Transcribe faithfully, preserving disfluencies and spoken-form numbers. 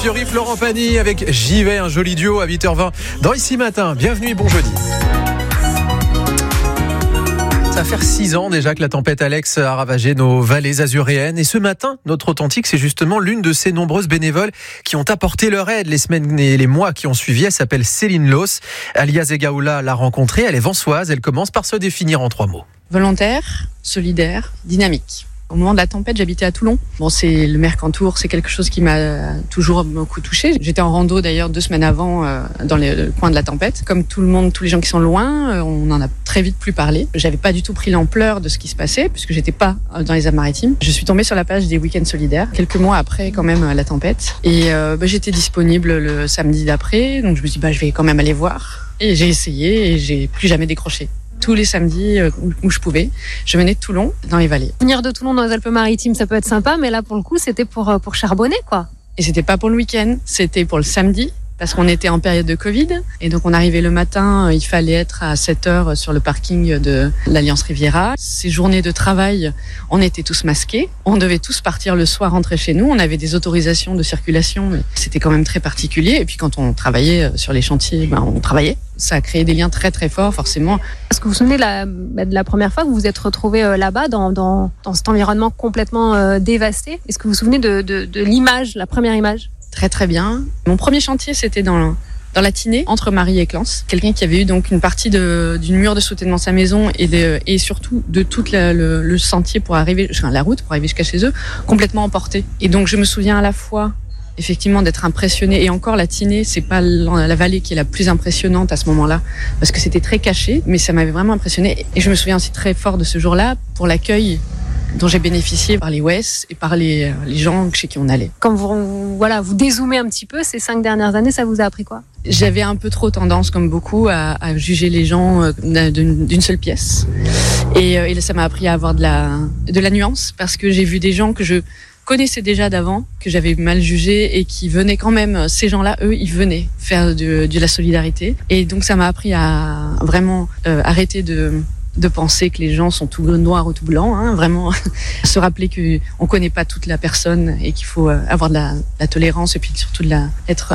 Fiori, Florent Pagny avec J'y vais, un joli duo à huit heures vingt dans Ici Matin. Bienvenue et bon jeudi. Ça va faire six ans déjà que la tempête Alex a ravagé nos vallées azuréennes. Et ce matin, notre authentique, c'est justement l'une de ces nombreuses bénévoles qui ont apporté leur aide les semaines et les mois qui ont suivi. Elle s'appelle Céline Loss. Alia Zegaoula l'a rencontrée. Elle est vansoise. Elle commence par se définir en trois mots. Volontaire, solidaire, dynamique. Au moment de la tempête, j'habitais à Toulon. Bon, c'est le Mercantour, c'est quelque chose qui m'a toujours beaucoup touchée. J'étais en rando d'ailleurs deux semaines avant euh, dans le coin de la tempête. Comme tout le monde, tous les gens qui sont loin, euh, on en a très vite plus parlé. J'avais pas du tout pris l'ampleur de ce qui se passait puisque j'étais pas dans les Alpes-Maritimes. Je suis tombée sur la page des week-ends solidaires quelques mois après quand même la tempête et euh, bah, j'étais disponible le samedi d'après, donc je me suis dit bah je vais quand même aller voir et j'ai essayé et j'ai plus jamais décroché. Tous les samedis où je pouvais, je venais de Toulon, dans les vallées. Venir de Toulon dans les Alpes-Maritimes, ça peut être sympa, mais là, pour le coup, c'était pour, pour charbonner, quoi. Et c'était pas pour le week-end, c'était pour le samedi, parce qu'on était en période de Covid. Et donc, on arrivait le matin, il fallait être à sept heures sur le parking de l'Alliance Riviera. Ces journées de travail, on était tous masqués. On devait tous partir le soir, rentrer chez nous. On avait des autorisations de circulation, mais c'était quand même très particulier. Et puis, quand on travaillait sur les chantiers, ben, on travaillait. Ça a créé des liens très très forts, forcément. Est-ce que vous vous souvenez de la, de la première fois que vous vous êtes retrouvés euh, là-bas, dans, dans, dans cet environnement complètement euh, dévasté? Est-ce que vous vous souvenez de, de, de l'image, la première image? Très très bien. Mon premier chantier, c'était dans, dans la Tinée, entre Marie et Clans. Quelqu'un qui avait eu donc une partie de, d'une mur de soutènement de sa maison et, de, et surtout de tout la, le, le sentier pour arriver, enfin, la route pour arriver jusqu'à chez eux, complètement emporté. Et donc je me souviens à la fois effectivement d'être impressionné, et encore la Tinée, c'est pas la vallée qui est la plus impressionnante à ce moment-là parce que c'était très caché, mais ça m'avait vraiment impressionné. Et je me souviens aussi très fort de ce jour-là pour l'accueil dont j'ai bénéficié par les W E S et par les, les gens chez qui on allait. Quand vous, voilà, vous dézoomez un petit peu, ces cinq dernières années, ça vous a appris quoi? J'avais un peu trop tendance, comme beaucoup, à, à juger les gens d'une, d'une seule pièce. Et, et ça m'a appris à avoir de la, de la nuance parce que j'ai vu des gens que je connaissais déjà d'avant, que j'avais mal jugé et qui venaient quand même, ces gens-là, eux, ils venaient faire de, de la solidarité. Et donc ça m'a appris à vraiment euh, arrêter de, de penser que les gens sont tout noirs ou tout blancs, hein, vraiment se rappeler qu'on ne connaît pas toute la personne et qu'il faut avoir de la, la tolérance et puis surtout de la, être